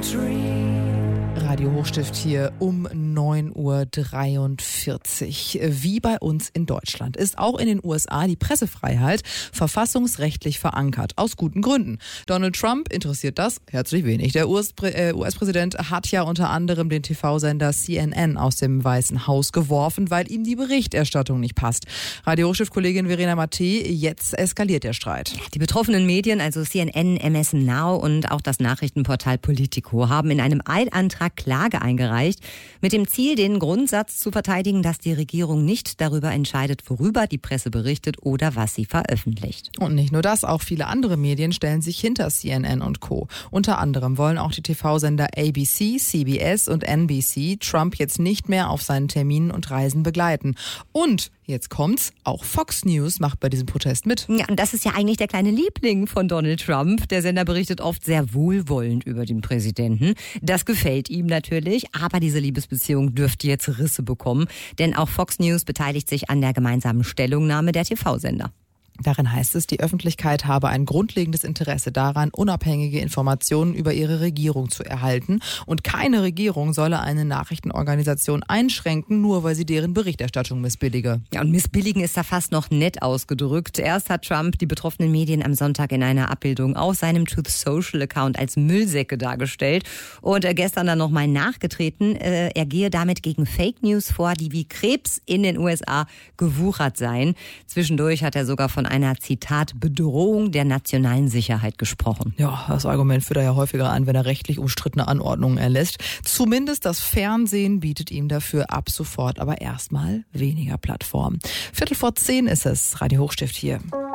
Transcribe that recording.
Radio Hochstift hier um 9:43 Uhr. Wie bei uns in Deutschland ist auch in den USA die Pressefreiheit verfassungsrechtlich verankert. Aus guten Gründen. Donald Trump interessiert das herzlich wenig. Der US-Präsident hat ja unter anderem den TV-Sender CNN aus dem Weißen Haus geworfen, weil ihm die Berichterstattung nicht passt. Radio Hochstift-Kollegin Verena Mattei, jetzt eskaliert der Streit. Die betroffenen Medien, also CNN, MS Now und auch das Nachrichtenportal Politico, haben in einem Eilantrag Klage eingereicht, mit dem Ziel, den Grundsatz zu verteidigen, dass die Regierung nicht darüber entscheidet, worüber die Presse berichtet oder was sie veröffentlicht. Und nicht nur das, auch viele andere Medien stellen sich hinter CNN und Co. Unter anderem wollen auch die TV-Sender ABC, CBS und NBC Trump jetzt nicht mehr auf seinen Terminen und Reisen begleiten. Und jetzt kommt's, auch Fox News macht bei diesem Protest mit. Ja, und das ist ja eigentlich der kleine Liebling von Donald Trump. Der Sender berichtet oft sehr wohlwollend über den Präsidenten. Das gefällt ihm natürlich, aber diese Liebesbeziehung dürfte jetzt Risse bekommen. Denn auch Fox News beteiligt sich an der gemeinsamen Stellungnahme der TV-Sender. Darin heißt es, die Öffentlichkeit habe ein grundlegendes Interesse daran, unabhängige Informationen über ihre Regierung zu erhalten. Und keine Regierung solle eine Nachrichtenorganisation einschränken, nur weil sie deren Berichterstattung missbillige. Ja, und missbilligen ist da fast noch nett ausgedrückt. Erst hat Trump die betroffenen Medien am Sonntag in einer Abbildung auf seinem Truth Social Account als Müllsäcke dargestellt. Und gestern dann nochmal nachgetreten, er gehe damit gegen Fake News vor, die wie Krebs in den USA gewuchert seien. Zwischendurch hat er sogar von einer, Zitat, Bedrohung der nationalen Sicherheit gesprochen. Ja, das Argument führt er ja häufiger an, wenn er rechtlich umstrittene Anordnungen erlässt. Zumindest das Fernsehen bietet ihm dafür ab sofort aber erstmal weniger Plattform. 9:45 ist es, Radio Hochstift hier.